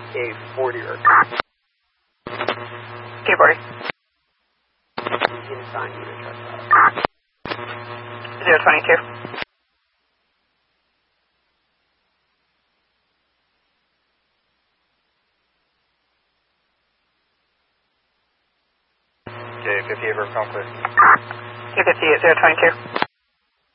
a 40 or K40. inside unit trust. 022. K58 for Conquest. K58, 022.